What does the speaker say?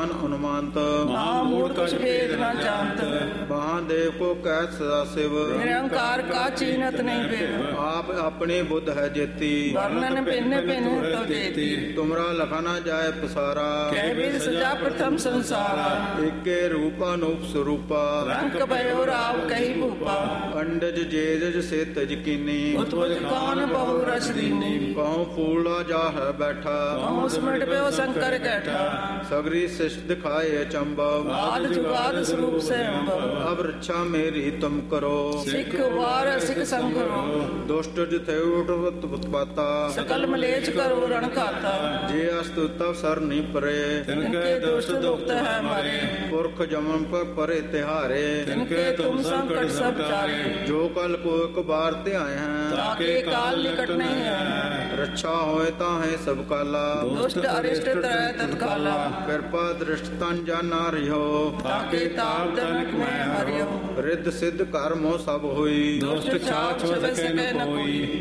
ज्ञान अनुमानत महामूढ़ कुछ भेद न जानत। महादेव को कह सदा शिव निरंकार का चीनत नहीं भेद। आप अपनी बुद्ध है जेती वर्णन भिन्न भिन्न तो जेती। तुमरा लखा न जाए पसारा कह विद सजा प्रथम संसारा। एके रूपानूप स्वरूपा रंग भयो राव कही भूपा। अंडज जेजज से तजकीनी उत्पज कौन बहु रस दीनी। कहूँ फूला जा है बैठा कहूँ सिमट भयो शंकर कैठा। सगरी शिष्ट दिखाए चंबव आद जुगाद स्वरूप से अम्बव। अब रक्षा मेरी तुम करो सिख वार सिख संकरो। दुष्ट जिथे उठ उत्पाता सकल मलेच करो रण खाता। जे अस्तु तब सर नहीं परे तिनके दुष्ट दुखत है मारे। पुरख जमन पर परे तिहारे तिनके तुम संकट सब जारे। जो कल को एक बार ते आए हैं ताके काल निकट नहीं है। रक्षा होए ताहे सब काला दुष्ट अरिष्ट तरह तत्काला। कृपा दृष्ट तन जाना रिहो ताके ताप जनक में हरियो। रिद्ध सिद्ध कर्मो सब हुई दुष्ट छाछ सके न कोई।